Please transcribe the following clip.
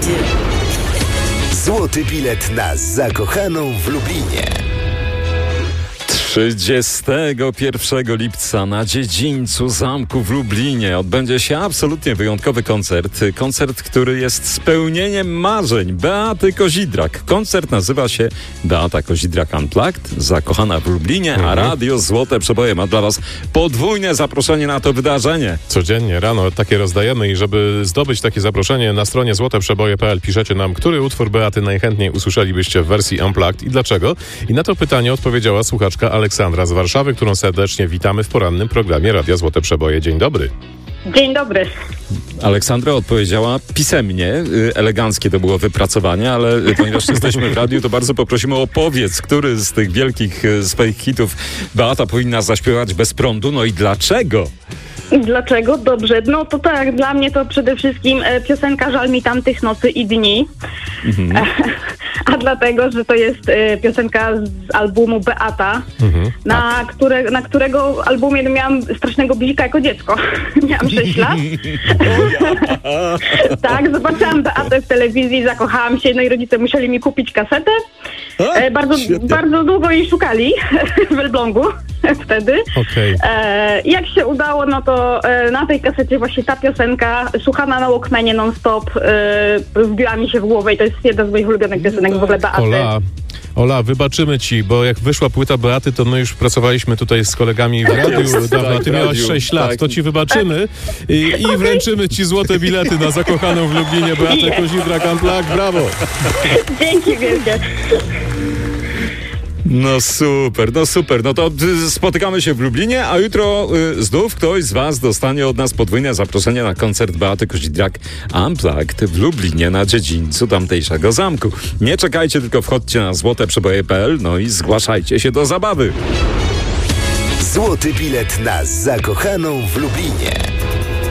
Złoty bilet na zakochaną w Lublinie. 31 lipca na dziedzińcu zamku w Lublinie odbędzie się absolutnie wyjątkowy koncert. Koncert, który jest spełnieniem marzeń Beaty Kozidrak. Koncert nazywa się Beata Kozidrak Unplugged, zakochana w Lublinie, a Radio Złote Przeboje ma dla Was podwójne zaproszenie na to wydarzenie. Codziennie rano takie rozdajemy i żeby zdobyć takie zaproszenie, na stronie złoteprzeboje.pl piszecie nam, który utwór Beaty najchętniej usłyszelibyście w wersji Unplugged i dlaczego. I na to pytanie odpowiedziała słuchaczka Aleksandra z Warszawy, którą serdecznie witamy w porannym programie Radia Złote Przeboje. Dzień dobry. Dzień dobry. Aleksandra odpowiedziała pisemnie. Eleganckie to było wypracowanie, ale ponieważ jesteśmy w radiu, to bardzo poprosimy o powiedz, który z tych wielkich swoich hitów Beata powinna zaśpiewać bez prądu, no i dlaczego? Dlaczego? Dobrze. No to tak, dla mnie to przede wszystkim piosenka Żal mi tamtych nocy i dni. A dlatego, że to jest piosenka z albumu Beata, na którego albumie miałam strasznego bzika jako dziecko. Miałam 6 lat. Tak, zobaczyłam Beatę w telewizji, zakochałam się, no i rodzice musieli mi kupić kasetę. Bardzo długo jej szukali w Elblągu wtedy. Okay. Jak się udało, no to na tej kasecie właśnie ta piosenka, słuchana na Walkmanie non-stop, wbiła mi się w głowę i to jest jedna z moich ulubionych piosenek w ogóle Beaty. Ola, wybaczymy ci, bo jak wyszła płyta Beaty, to my już pracowaliśmy tutaj z kolegami w radiu dawno. Ty miałaś 6 lat, to ci wybaczymy i wręczymy ci złote bilety na zakochaną w Lublinie Beatę Kozidrak Unplugged. Brawo! Dzięki wielkie. No super. No to spotykamy się w Lublinie, a jutro znów ktoś z Was dostanie od nas podwójne zaproszenie na koncert Beaty Kozidrak Unplugged w Lublinie na dziedzińcu tamtejszego zamku. Nie czekajcie, tylko wchodźcie na złoteprzeboje.pl, no i zgłaszajcie się do zabawy. Złoty bilet na zakochaną w Lublinie.